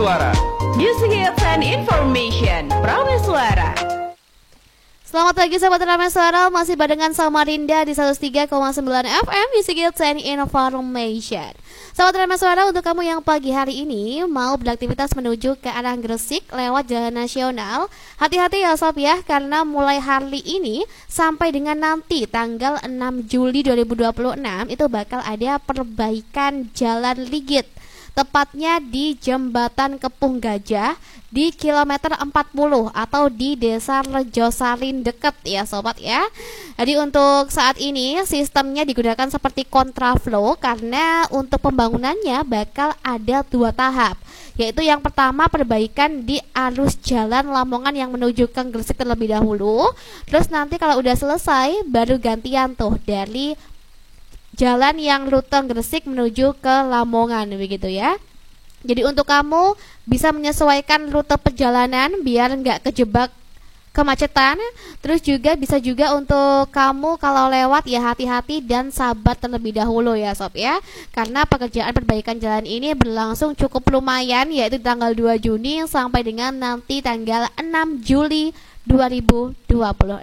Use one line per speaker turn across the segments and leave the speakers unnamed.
Suara.
Music Hits and Information, Prameswara.
Selamat pagi sahabat Prameswara, masih barengan sama Rinda di 103,9 FM Music Hits and Information. Sahabat Prameswara, untuk kamu yang pagi hari ini mau beraktivitas menuju ke arah Gresik lewat Jalan Nasional, hati-hati ya sob ya, karena mulai hari ini sampai dengan nanti tanggal 6 Juli 2026 itu bakal ada perbaikan jalan ligit, tepatnya di Jembatan Kepung Gajah di kilometer 40 atau di Desa Rejosarin deket ya sobat ya. Jadi untuk saat ini sistemnya digunakan seperti kontraflow karena untuk pembangunannya bakal ada 2 tahap. Yaitu yang pertama perbaikan di arus jalan Lamongan yang menuju ke Gresik terlebih dahulu. Terus nanti kalau udah selesai baru gantian tuh dari jalan yang rute Gresik menuju ke Lamongan begitu ya. Jadi untuk kamu bisa menyesuaikan rute perjalanan biar nggak kejebak kemacetan. Terus juga bisa juga untuk kamu kalau lewat ya hati-hati dan sabar terlebih dahulu ya sob ya. Karena pekerjaan perbaikan jalan ini berlangsung cukup lumayan, yaitu tanggal 2 Juni sampai dengan nanti tanggal 6 Juli 2026.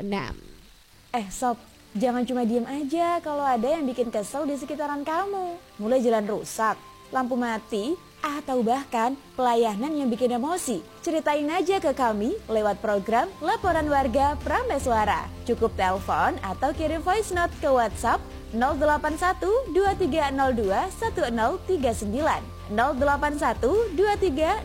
Sob, jangan cuma diem aja kalau ada yang bikin kesel di sekitaran kamu. Mulai jalan rusak, lampu mati, atau bahkan pelayanan yang bikin emosi. Ceritain aja ke kami lewat program Laporan Warga Prameswara. Cukup telepon atau kirim voice note ke WhatsApp 081 2302 1039 081 2302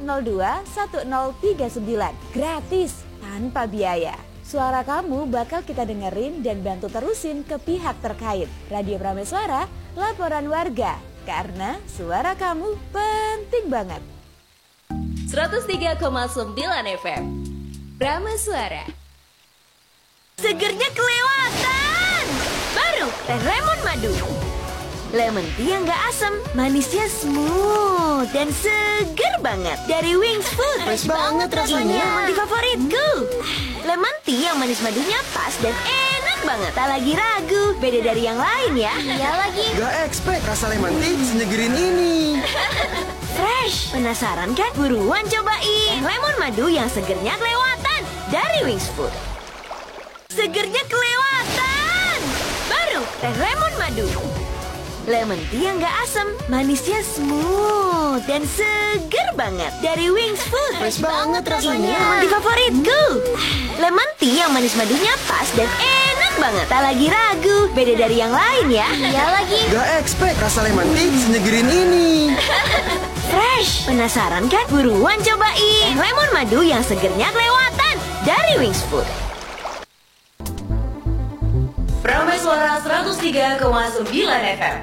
1039. Gratis, tanpa biaya. Suara kamu bakal kita dengerin dan bantu terusin ke pihak terkait. Radio Prameswara, Laporan Warga. Karena suara kamu penting banget.
103,9 FM, Prameswara.
Segernya kelewatan. Baru teh lemon madu. Lemon tea yang gak asam, manisnya smooth dan seger banget. Dari Wings Food.
Fresh banget rasanya.
Ini favoritku. Lemon tea yang manis madunya pas dan enak banget. Tak lagi ragu, beda dari yang lain ya. Iya lagi.
Gak expect rasa lemon tea senyegerin ini.
Fresh. Penasaran kan? Buruan cobain. Lemon madu yang segernya kelewatan. Dari Wings Food. Segernya kelewatan. Baru teh lemon madu. Lemon tea yang gak asam, manisnya smooth dan seger banget. Dari Wings Food.
Fresh banget rasanya.
Ini favoritku. Lemon tea yang manis madunya pas dan enak banget. Tak lagi ragu, beda dari yang lain ya. Iya lagi.
Gak expect rasa lemon tea senyegerin ini.
Fresh. Penasaran kan? Buruan cobain. Lemon madu yang segernya kelewatan. Dari Wings Food.
Prameswara 103,9 FM.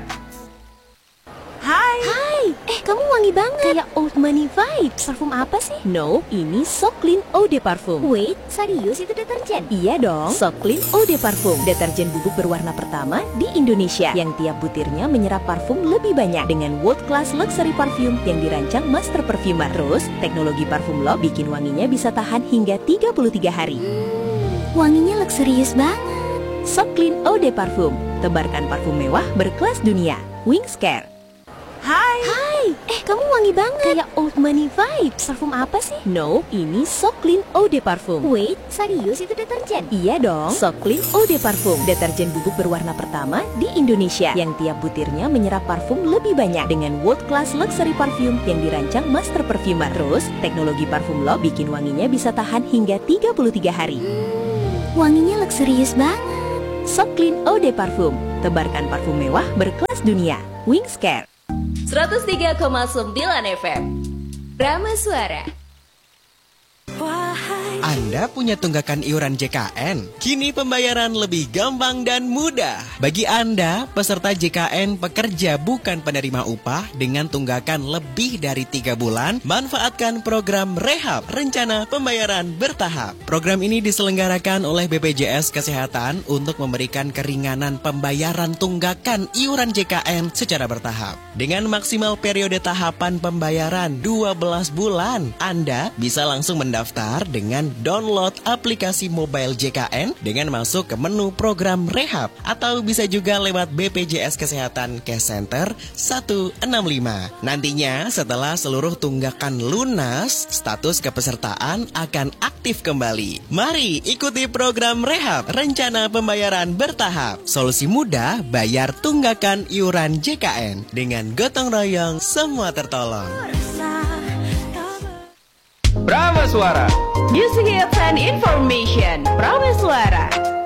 Hai.
Kamu wangi banget. Kayak old money vibes. Parfum apa sih? No, ini So Clean Eau de Parfum.
Wait, serius itu deterjen?
Iya dong, So Clean Eau de Parfum. Deterjen bubuk berwarna pertama di Indonesia yang tiap butirnya menyerap parfum lebih banyak dengan world class luxury parfum yang dirancang master perfumer. Terus, teknologi parfum lock bikin wanginya bisa tahan hingga 33 hari.
Wanginya luxurious banget.
So Clean Eau de Parfum. Tebarkan parfum mewah berkelas dunia. Wings Care.
Hai.
Kamu wangi banget. Kayak old money vibes. Parfum apa sih? No, ini So Clean Eau de Parfum.
Wait, serius itu deterjen?
Iya dong, So Clean Eau de Parfum. Deterjen bubuk berwarna pertama di Indonesia yang tiap butirnya menyerap parfum lebih banyak dengan world class luxury parfum yang dirancang master perfumer. Terus, teknologi parfum lock bikin wanginya bisa tahan hingga 33 hari.
Wanginya luxurious banget.
So Clean Eau de Parfum. Tebarkan parfum mewah berkelas dunia. Wings Care.
103,9 FM, Prameswara.
Anda punya tunggakan iuran JKN? Kini pembayaran lebih gampang dan mudah. Bagi Anda, peserta JKN pekerja bukan penerima upah dengan tunggakan lebih dari 3 bulan, manfaatkan program Rehab, Rencana Pembayaran Bertahap. Program ini diselenggarakan oleh BPJS Kesehatan untuk memberikan keringanan pembayaran tunggakan iuran JKN secara bertahap. Dengan maksimal periode tahapan pembayaran 12 bulan, Anda bisa langsung mendaftar dengan dengan download aplikasi mobile JKN dengan masuk ke menu program rehab, atau bisa juga lewat BPJS Kesehatan Cash Center 165. Nantinya setelah seluruh tunggakan lunas, status kepesertaan akan aktif kembali. Mari ikuti program rehab, rencana pembayaran bertahap, solusi mudah bayar tunggakan iuran JKN. Dengan gotong royong semua tertolong.
Prameswara Music Hits and Information. Prameswara.